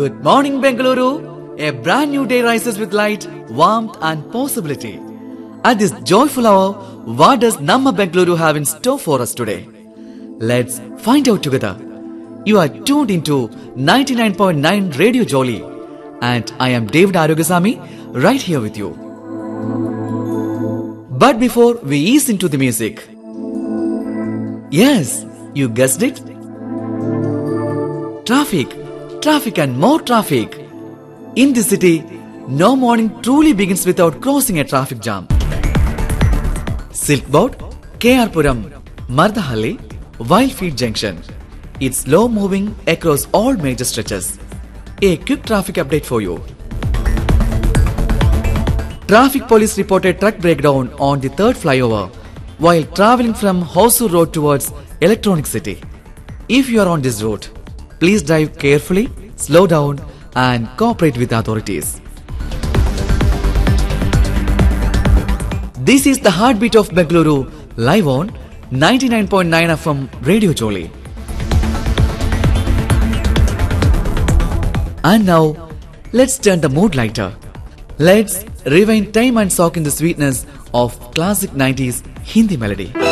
Good morning, Bengaluru. A brand new day rises with light, warmth and possibility. At this joyful hour, what does Namma Bengaluru have in store for us today? Let's find out together. You are tuned into 99.9 Radio Jolly and I am David Arogasamy right here with you. But before we ease into the music, yes, you guessed it. Traffic and more traffic. In this city, no morning truly begins without crossing a traffic jam. Silk Board, KR Puram, Mardahalli, Wildfield Junction. It's slow moving across all major stretches. A quick traffic update for you. Traffic police reported truck breakdown on the third flyover while travelling from Hosur Road towards Electronic City. If you are on this route, please drive carefully, slow down and cooperate with the authorities. This is the heartbeat of Bengaluru, live on 99.9 FM Radio Jolly. And now, let's turn the mood lighter. Let's rewind time and soak in the sweetness of classic 90s Hindi melody.